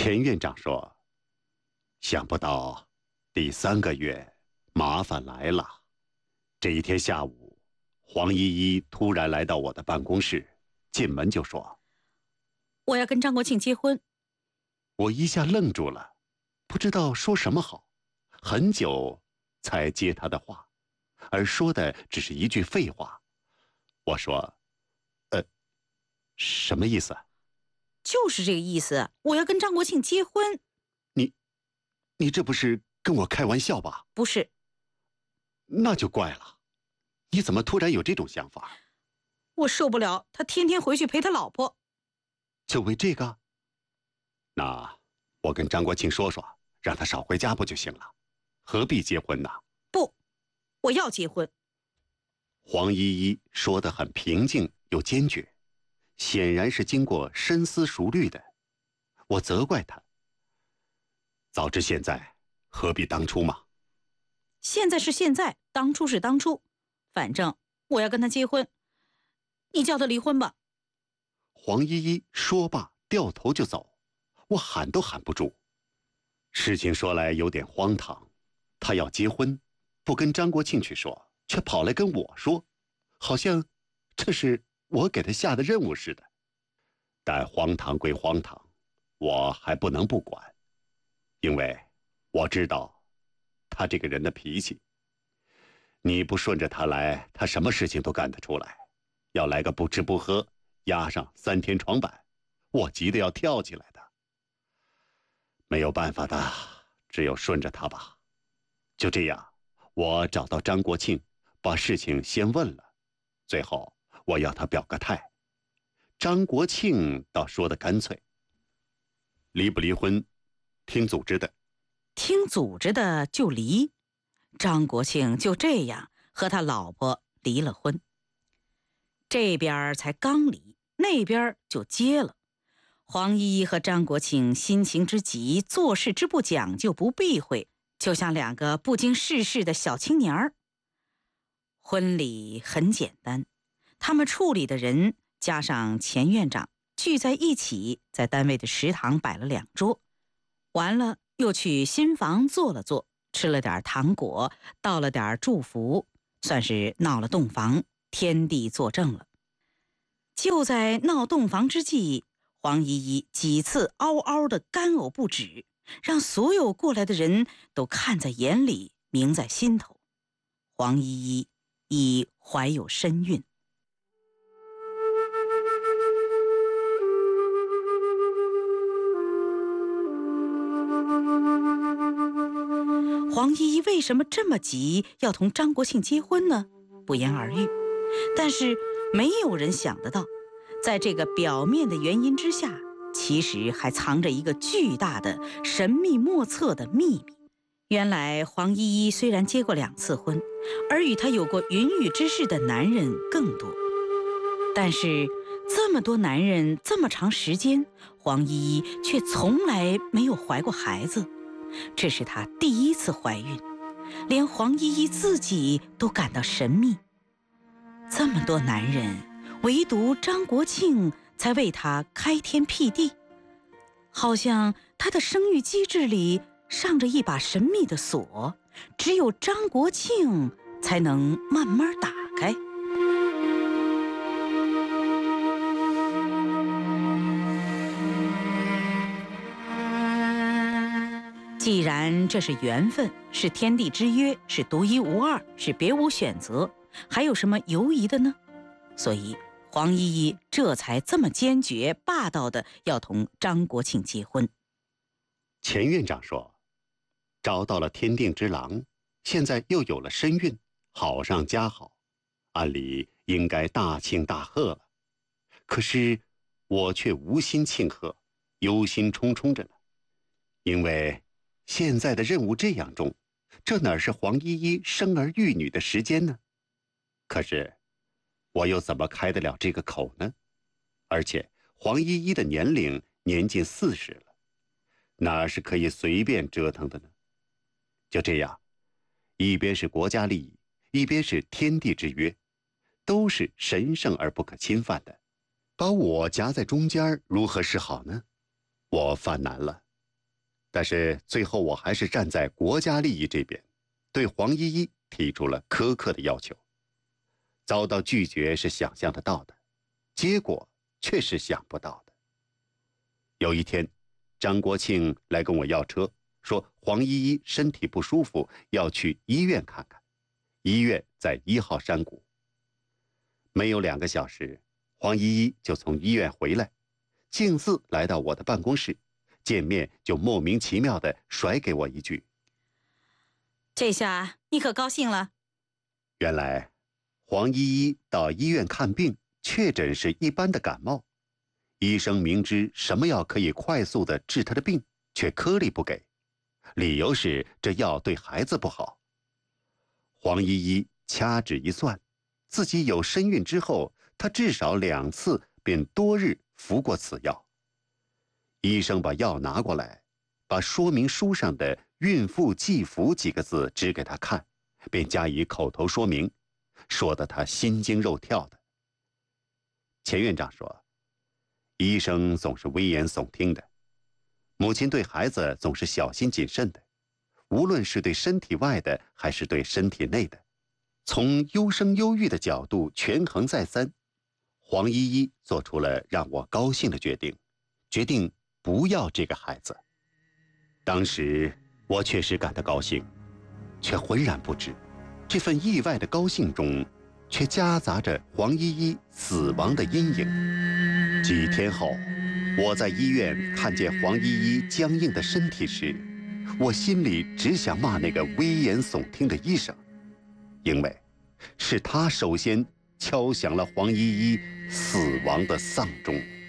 钱院长说，想不到第3个月麻烦来了。这一天下午，黄依依突然来到我的办公室，进门就说：“ 我要跟张国庆结婚。” 我一下愣住了，不知道说什么好，很久才接他的话，而说的只是一句废话。我说：“什么意思？” 就是这个意思，我要跟张国庆结婚。 你这不是跟我开玩笑吧？ 不是。 那就怪了，你怎么突然有这种想法？ 我受不了他天天回去陪他老婆。 就为这个？那我跟张国庆说说，让他少回家不就行了？何必结婚呢？ 不，我要结婚。 黄依依说得很平静又坚决，显然是经过深思熟虑的。我责怪他，早知现在，何必当初嘛？ 现在是现在，当初是当初，反正我要跟他结婚，你叫他离婚吧。 黄依依说罢掉头就走，我喊都喊不住。事情说来有点荒唐，他要结婚，不跟张国庆去说，却跑来跟我说，好像这是我给他下的任务似的。但荒唐归荒唐，我还不能不管，因为我知道他这个人的脾气。你不顺着他来，他什么事情都干得出来。要来个不吃不喝，压上3天床板，我急得要跳起来的。没有办法的，只有顺着他吧。就这样，我找到张国庆，把事情先问了，最后我要他表个态。张国庆倒说得干脆，离不离婚，听组织的。 听组织的就离。张国庆就这样和他老婆离了婚。这边才刚离，那边就结了。黄依依和张国庆心情之急，做事之不讲究不避讳，就像2个不经世事的小青年儿。婚礼很简单，他们处理的人加上钱院长聚在一起，在单位的食堂摆了2桌，完了又去新房坐了坐，吃了点糖果，道了点祝福，算是闹了洞房，天地作证了。就在闹洞房之际，黄依依几次嗷嗷的干呕不止，让所有过来的人都看在眼里，铭在心头。黄依依已怀有身孕。黄依依为什么这么急要同张国庆结婚呢？不言而喻。但是没有人想得到，在这个表面的原因之下，其实还藏着一个巨大的神秘莫测的秘密。原来黄依依虽然结过2次婚，而与她有过云雨之事的男人更多，但是这么多男人这么长时间，黄依依却从来没有怀过孩子。这是她第1次怀孕，连黄依依自己都感到神秘。这么多男人，唯独张国庆才为她开天辟地，好像她的生育机制里上着一把神秘的锁，只有张国庆才能慢慢打开。既然这是缘分，是天地之约，是独一无二，是别无选择，还有什么犹疑的呢？所以黄依依这才这么坚决霸道的要同张国庆结婚。 钱院长说，找到了天定之郎，现在又有了身孕，好上加好，按理应该大庆大贺了。可是我却无心庆贺，忧心忡忡着呢。因为现在的任务这样重，这哪是黄依依生儿育女的时间呢？可是我又怎么开得了这个口呢？而且黄依依的年龄年近40了，哪是可以随便折腾的呢？就这样，一边是国家利益，一边是天地之约，都是神圣而不可侵犯的，把我夹在中间，如何是好呢？我犯难了。 但是最后我还是站在国家利益这边，对黄依依提出了苛刻的要求。遭到拒绝是想象得到的，结果却是想不到的。有一天，张国庆来跟我要车，说黄依依身体不舒服，要去医院看看。医院在1号山谷。没有2个小时，黄依依就从医院回来，径自来到我的办公室，见面就莫名其妙地甩给我一句：“ 这下你可高兴了？” 原来，黄依依到医院看病，确诊是一般的感冒。医生明知什么药可以快速地治她的病，却颗粒不给，理由是这药对孩子不好。黄依依掐指一算，自己有身孕之后，她至少2次便多日服过此药。医生把药拿过来，把说明书上的“孕妇忌服”几个字指给她看，便加以口头说明，说得她心惊肉跳的。钱院长说，医生总是危言耸听的，母亲对孩子总是小心谨慎的，无论是对身体外的还是对身体内的，从优生优育的角度权衡再三，黄依依做出了让我高兴的决定不要这个孩子。当时我确实感到高兴，却浑然不知，这份意外的高兴中，却夹杂着黄依依死亡的阴影。几天后，我在医院看见黄依依僵硬的身体时，我心里只想骂那个危言耸听的医生，因为是他首先敲响了黄依依死亡的丧钟。